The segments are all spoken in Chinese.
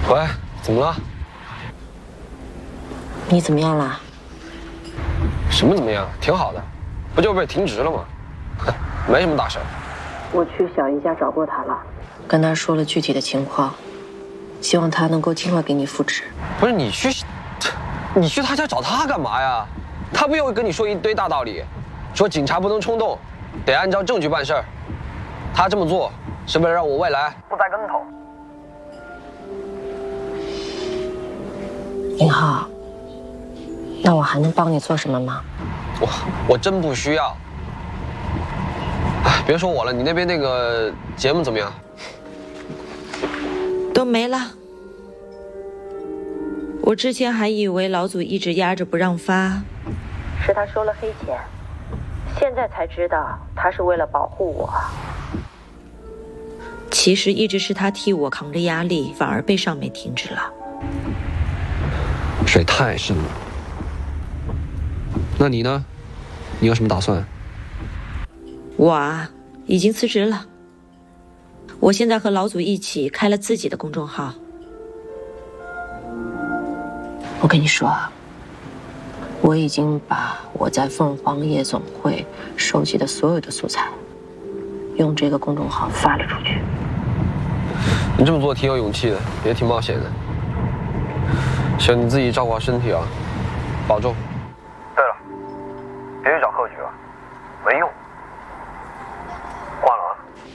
喂，怎么了？ 你怎么样了？ 什么怎么样？挺好的，不就被停职了吗？没什么大事。 我去小姨家找过他了，跟他说了具体的情况，希望他能够尽快给你复职。 不是你去他家找他干嘛呀？他不又跟你说一堆大道理，说警察不能冲动，得按照证据办事儿。他这么做是为了让我未来不栽跟头。 林浩，那我还能帮你做什么吗？ 我真不需要。哎，别说我了，你那边那个节目怎么样？ 都没了。我之前还以为老祖一直压着不让发， 是他收了黑钱，现在才知道他是为了保护我。 其实一直是他替我扛着压力，反而被上面停止了。 水太深了。那你呢？你有什么打算？ 我啊，已经辞职了。我现在和老祖一起开了自己的公众号。 我跟你说啊，我已经把我在凤凰夜总会收集的所有的素材，用这个公众号发了出去。 你这么做挺有勇气的，也挺冒险的。行，你自己照顾好身体啊，保重。对了，别去找贺局了，没用。换了啊。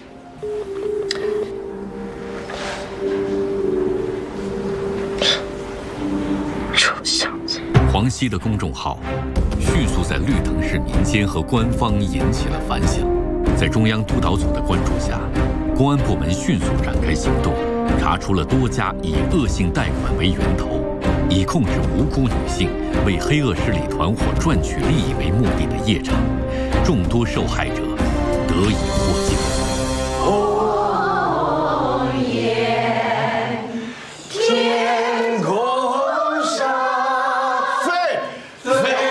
臭小子！ 黄熙的公众号迅速在绿藤市民间和官方引起了反响。在中央督导组的关注下，公安部门迅速展开行动，查出了多家以恶性贷款为源头，以控制无辜女性、为黑恶势力团伙赚取利益为目的的夜场，众多受害者得以获救。